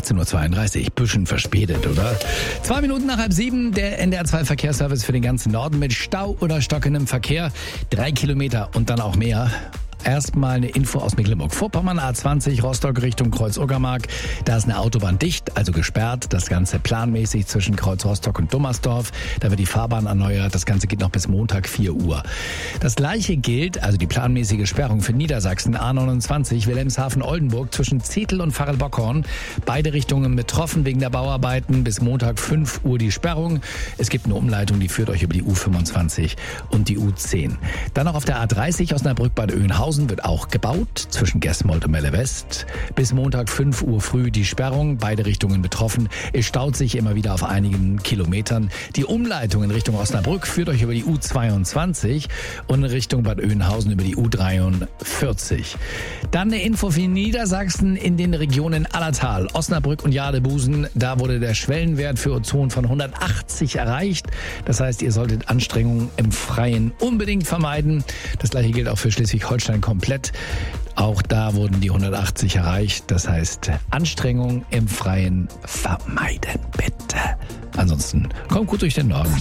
18.32 Uhr, bisschen verspätet, oder? 2 Minuten nach 6:30, der NDR 2 Verkehrsservice für den ganzen Norden mit Stau oder stockendem Verkehr. 3 Kilometer und dann auch mehr. Erstmal eine Info aus Mecklenburg-Vorpommern, A20 Rostock Richtung Kreuz-Uckermark. Da ist eine Autobahn dicht, also gesperrt. Das Ganze planmäßig zwischen Kreuz-Rostock und Dummersdorf. Da wird die Fahrbahn erneuert. Das Ganze geht noch bis Montag 4 Uhr. Das Gleiche gilt, also die planmäßige Sperrung für Niedersachsen, A29 Wilhelmshaven-Oldenburg zwischen Zetel und Farrell-Bockhorn. Beide Richtungen betroffen wegen der Bauarbeiten. Bis Montag 5 Uhr die Sperrung. Es gibt eine Umleitung, die führt euch über die U25 und die U10. Dann noch auf der A30 Osnabrück-Bad Oeynhausen wird auch gebaut, zwischen Gesmold und Melle West. Bis Montag 5 Uhr früh die Sperrung, beide Richtungen betroffen. Es staut sich immer wieder auf einigen Kilometern. Die Umleitung in Richtung Osnabrück führt euch über die U22 und in Richtung Bad Oeynhausen über die U43. Dann eine Info für Niedersachsen in den Regionen Allertal, Osnabrück und Jadebusen. Da wurde der Schwellenwert für Ozon von 180 erreicht. Das heißt, ihr solltet Anstrengungen im Freien unbedingt vermeiden. Das gleiche gilt auch für Schleswig-Holstein komplett. Auch da wurden die 180 erreicht. Das heißt, Anstrengung im Freien vermeiden, bitte. Ansonsten kommt gut durch den Norden.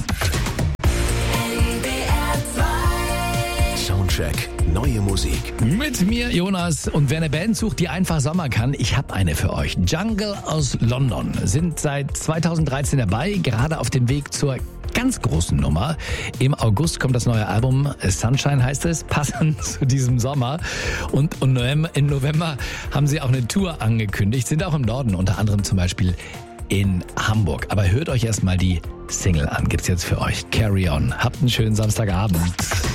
Soundcheck, neue Musik. Mit mir, Jonas. Und wer eine Band sucht, die einfach Sommer kann, ich habe eine für euch. Jungle aus London sind seit 2013 dabei, gerade auf dem Weg zur ganz großen Nummer. Im August kommt das neue Album, Sunshine heißt es, passend zu diesem Sommer. Und im November haben sie auch eine Tour angekündigt, sind auch im Norden, unter anderem zum Beispiel in Hamburg. Aber hört euch erstmal die Single an, gibt's jetzt für euch. Carry On. Habt einen schönen Samstagabend.